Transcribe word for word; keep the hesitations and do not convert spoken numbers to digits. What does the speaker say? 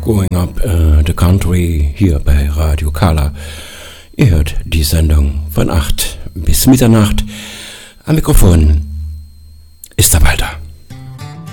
Going Up uh, the Country hier bei Radio Kala. Ihr hört die Sendung von acht bis Mitternacht. Am Mikrofon ist der Walter.